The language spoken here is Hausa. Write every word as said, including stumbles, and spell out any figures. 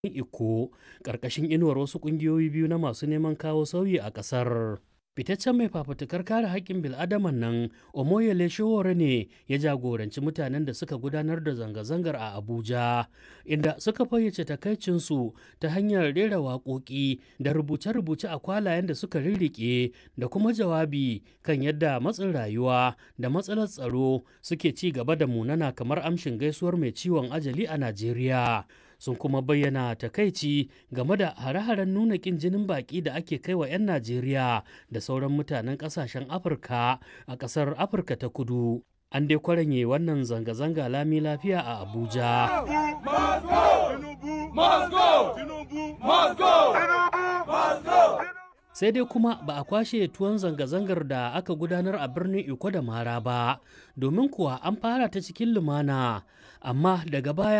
Iko ƙarƙashin inuwar wasu ƙungiyoyi biyu na masu neman kawo sauyi a ƙasar. Fitaccen mai fafutukar kare haƙƙin bil'adaman nan Omoyele Sowore ne ya jagoranci mutanen da suka gudanar da zanga-zangar a Abuja, inda suka fayyace takaicinsu ta hanyar rera waƙoƙi da rubuce-rubuce a kwalayen da suka rirriƙe da kuma jawabi kan yadda matsin rayuwa da matsalar tsaro suke ci gaba da munana kamar amshin gaisuwar mai ciwon ajali a Najeriya. Sun kuma bayyana takaici game da hare-haren nuna ƙin jinin baƙi da ake kai wa 'yan Najeriya da sauran mutanen ƙasashen Afirka a ƙasar Afirka ta Kudu. An dai kwaranye wannan zanga-zanga lami lafiya a Abuja. Sai dai kuma ba a kwashe tuwon zanga-zangar da aka gudanar a birnin Iko da Mara ba, domin kuwa an fara ta cikin lumana, amma daga baya